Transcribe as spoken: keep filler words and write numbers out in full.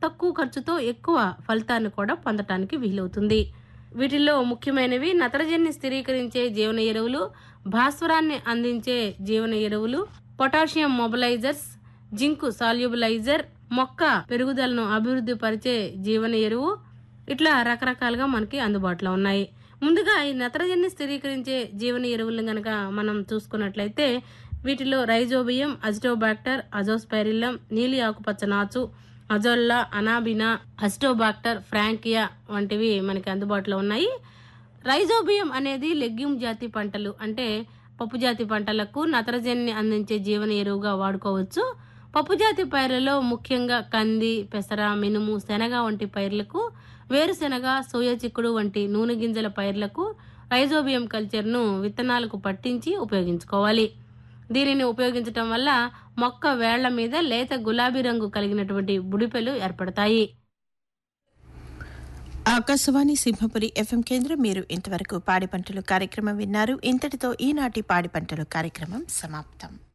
తక్కువ ఖర్చుతో ఎక్కువ ఫలితాన్ని కూడా పొందటానికి వీలవుతుంది. వీటిల్లో ముఖ్యమైనవి నత్రజనిని స్థిరీకరించే జీవన ఎరువులు, భాస్వరాన్ని అందించే జీవన ఎరువులు, పొటాషియం మొబలైజర్స్, జింకు సాల్యుబలైజర్, మొక్క పెరుగుదలను అభివృద్ధి పరిచే జీవన ఎరువు, ఇట్లా రకరకాలుగా మనకి అందుబాటులో ఉన్నాయి. ముందుగా ఈ నత్రజనిని స్థిరీకరించే జీవన ఎరువులను గనక మనం చూసుకున్నట్లయితే వీటిలో రైజోబియం, అజిటోబాక్టర్, అజోస్పైరిల్లం, నీలి ఆకుపచ్చ నాచు, అజోల్లా, అనాబినా, అజిటోబాక్టర్, ఫ్రాంకియా వంటివి మనకి అందుబాటులో ఉన్నాయి. రైజోబియం అనేది లెగ్యూమ్ జాతి పంటలు అంటే పప్పు జాతి పంటలకు నత్రజనిని అందించే జీవన ఎరువుగా వాడుకోవచ్చు. పప్పు జాతి పైర్లలో ముఖ్యంగా కంది, పెసర, మినుము, శనగ వంటి పైర్లకు, వేరుశెనగ, సోయా చిక్కుడు వంటి నూనె గింజల పైర్లకు రైజోబియం కల్చర్ను విత్తనాలకు పట్టించి ఉపయోగించుకోవాలి. దీనిని ఉపయోగించటం వల్ల మొక్క వేళ్ల మీద లేత గులాబీ రంగు కలిగినటువంటి బుడిపెలు ఏర్పడతాయి. ఆకాశవాణి సింహపురి ఎఫ్ఎం కేంద్రం. మీరు ఇంతవరకు పాడి పంటలు కార్యక్రమం విన్నారు. ఇంతటితో ఈనాటి పాడి పంటలు కార్యక్రమం సమాప్తం.